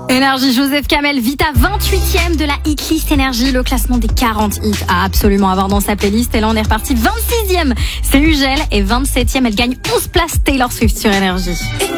Énergie, Joseph Kamel, Vita 28e de la Hitlist Énergie, le classement des 40 hits à absolument avoir dans sa playlist. Et là, on est reparti 26e. C'est Ugel et 27e, elle gagne 11 places Taylor Swift sur Énergie.